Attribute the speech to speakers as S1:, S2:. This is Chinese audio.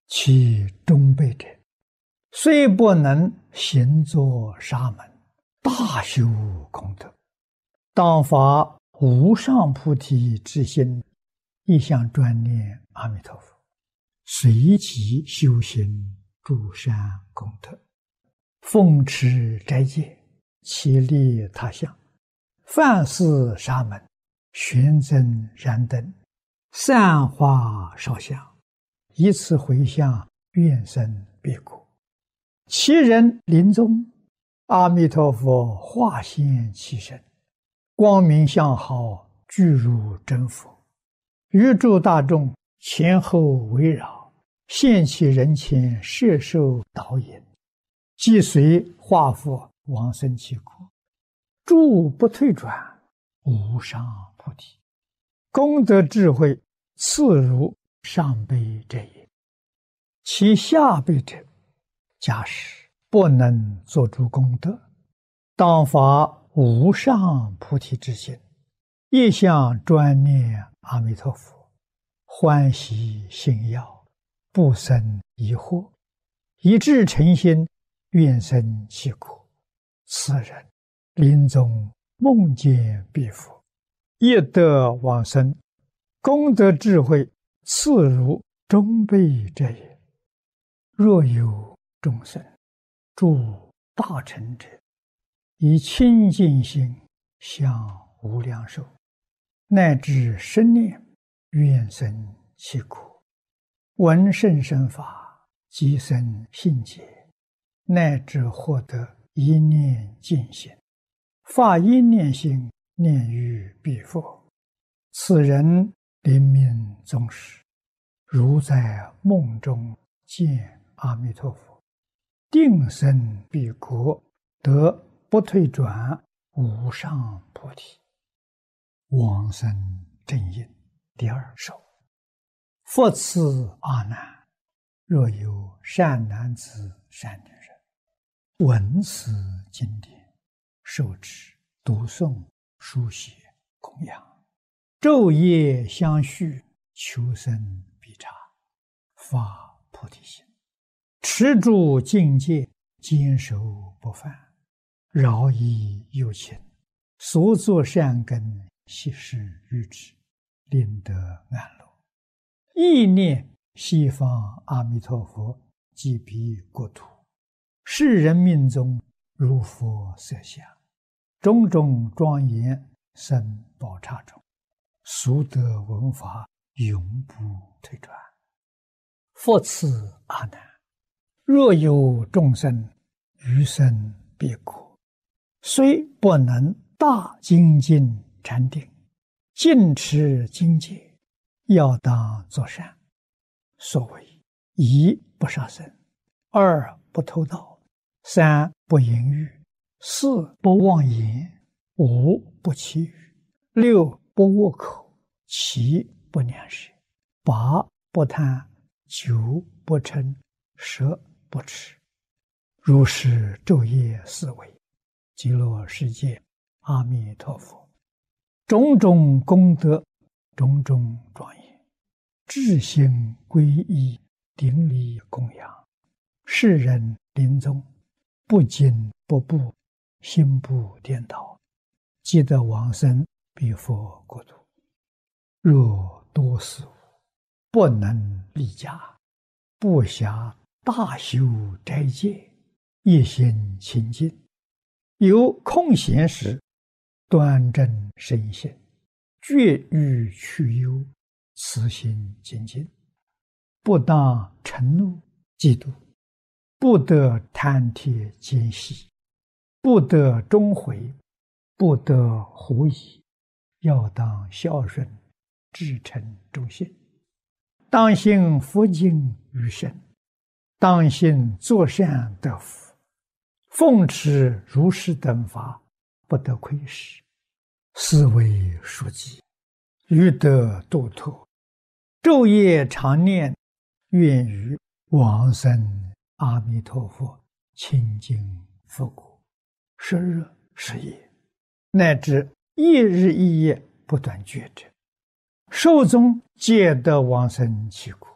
S1: 其中辈者，虽不能行作沙门，大修功德，当发无上菩提之心，一向专念阿弥陀佛，随即修行诸善功德，奉持斋戒，其利他乡，饭施沙门，玄增燃灯，散花烧香，以此回向愿生彼国。其人临终，阿弥陀佛化现其身，光明相好，具如真佛，于诸大众前后围绕，现其人前，摄受导引，即随化佛往生其国，诸不退转，无上菩提，功德智慧次如上辈者也。其下辈者，假使不能作诸功德，当发无上菩提之心，一向专念阿弥陀佛，欢喜信要，不生疑惑，一致诚心，愿生其国。此人临终梦见彼佛，业得往生，功德智慧次如中辈者也。若有众生诸大乘者，以清净心向无量寿，乃至生念愿生其国，闻甚深法，即生信解，乃至获得一念净心，发一念心，念于彼佛，此人临命终时，如在梦中见阿弥陀佛，定生彼国，得不退转无上菩提。往生正因第二首。复次阿难，若有善男子善女人，闻此经典，受持读诵书写供养，昼夜相续，求生必察，发菩提心，持住境界，坚守不犯，饶益有情，所作善根，悉施于之，令得安乐。意念西方阿弥陀佛即彼国土，世人命中如佛色相，种种庄严生宝刹中，俗得闻法，永不退转。复次阿难，若有众生余生彼国，虽不能大精进禅定，尽持经戒，要当作善。所谓一不杀生，二不偷盗，三不淫欲，四不妄言，五不绮语，六不恶口，七不两舌，八不贪，九不嗔，十不痴。如是昼夜思维，极乐世界阿弥陀佛，种种功德，种种庄严，至心皈依，顶礼供养，世人临终不惊不怖，心不颠倒，即得往生彼佛国土。若多事物不能立家，不暇大修斋戒，一心清净，有空闲时，端正身心，绝欲去忧，慈心精进，不当嗔怒嫉妒，不得贪帖奸细，不得终悔，不得狐疑，要当孝顺，至诚忠信，当信佛经于身，当信作善得福，奉持如是等法，不得亏失，是为书记，欲得度脱，昼夜常念，愿于往生阿弥陀佛清净佛国，10日10夜，乃至一日一夜不断觉者，寿终皆得往生其国。